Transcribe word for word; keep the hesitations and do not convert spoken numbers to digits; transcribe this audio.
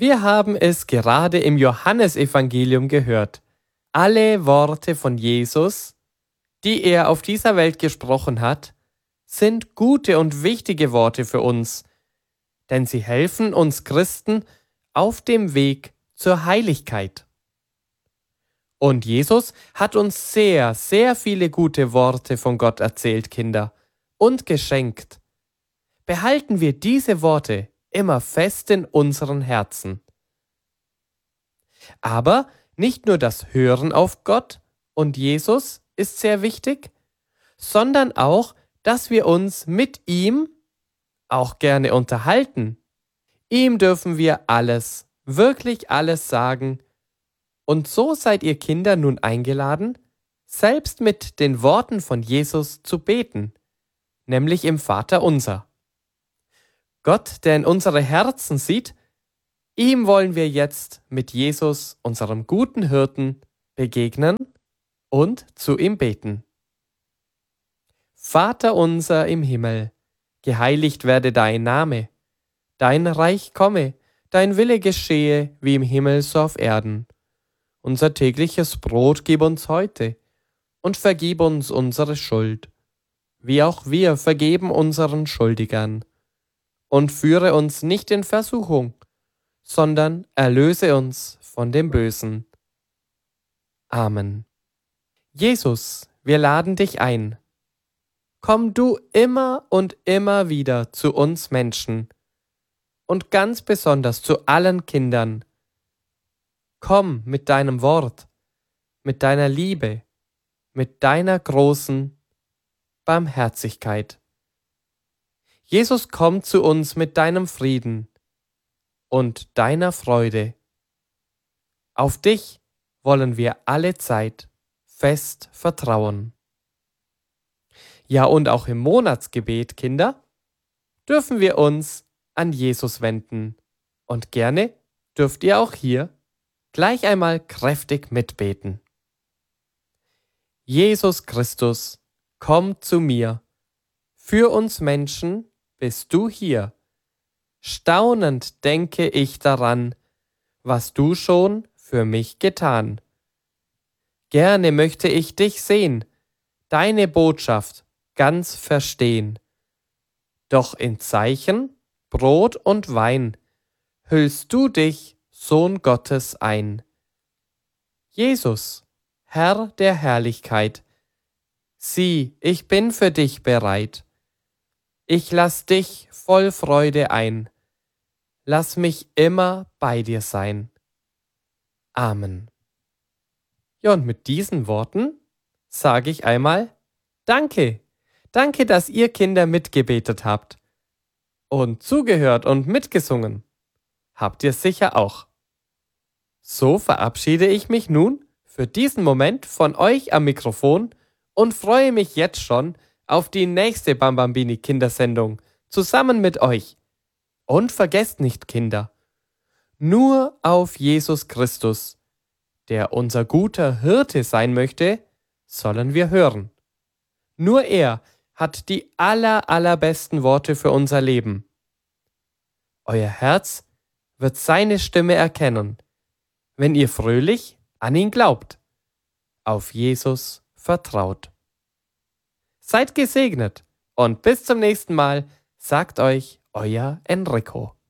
Wir haben es gerade im Johannesevangelium gehört. Alle Worte von Jesus, die er auf dieser Welt gesprochen hat, sind gute und wichtige Worte für uns, denn sie helfen uns Christen auf dem Weg zur Heiligkeit. Und Jesus hat uns sehr, sehr viele gute Worte von Gott erzählt, Kinder, und geschenkt. Behalten wir diese Worte immer fest in unseren Herzen. Aber nicht nur das Hören auf Gott und Jesus ist sehr wichtig, sondern auch, dass wir uns mit ihm auch gerne unterhalten. Ihm dürfen wir alles, wirklich alles sagen. Und so seid ihr Kinder nun eingeladen, selbst mit den Worten von Jesus zu beten, nämlich im Vaterunser. Gott, der in unsere Herzen sieht, ihm wollen wir jetzt mit Jesus, unserem guten Hirten, begegnen und zu ihm beten. Vater unser im Himmel, geheiligt werde dein Name, dein Reich komme, dein Wille geschehe, wie im Himmel so auf Erden. Unser tägliches Brot gib uns heute und vergib uns unsere Schuld, wie auch wir vergeben unseren Schuldigern. Und führe uns nicht in Versuchung, sondern erlöse uns von dem Bösen. Amen. Jesus, wir laden dich ein. Komm du immer und immer wieder zu uns Menschen und ganz besonders zu allen Kindern. Komm mit deinem Wort, mit deiner Liebe, mit deiner großen Barmherzigkeit. Jesus, komm zu uns mit deinem Frieden und deiner Freude. Auf dich wollen wir alle Zeit fest vertrauen. Ja, und auch im Monatsgebet, Kinder, dürfen wir uns an Jesus wenden. Und gerne dürft ihr auch hier gleich einmal kräftig mitbeten. Jesus Christus, komm zu mir. Für uns Menschen bist du hier. Staunend denke ich daran, was du schon für mich getan. Gerne möchte ich dich sehen, deine Botschaft ganz verstehen. Doch in Zeichen, Brot und Wein hüllst du dich, Sohn Gottes, ein. Jesus, Herr der Herrlichkeit, sieh, ich bin für dich bereit. Ich lass dich voll Freude ein. Lass mich immer bei dir sein. Amen. Ja, und mit diesen Worten sage ich einmal Danke. Danke, dass ihr Kinder mitgebetet habt. Und zugehört und mitgesungen. Habt ihr sicher auch. So verabschiede ich mich nun für diesen Moment von euch am Mikrofon und freue mich jetzt schon auf die nächste Bambambini Kindersendung zusammen mit euch. Und vergesst nicht, Kinder, nur auf Jesus Christus, der unser guter Hirte sein möchte, sollen wir hören. Nur er hat die aller, allerbesten Worte für unser Leben. Euer Herz wird seine Stimme erkennen, wenn ihr fröhlich an ihn glaubt, auf Jesus vertraut. Seid gesegnet und bis zum nächsten Mal, sagt euch euer Enrico.